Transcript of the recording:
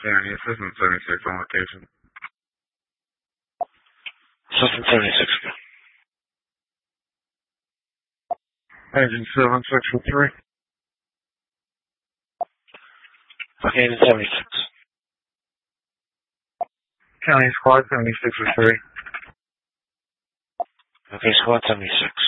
County, Assistant 76 on location. Assistant 76. Agent 763. Okay, Agent 76. County Squad 76 or 3. Okay, Squad 76.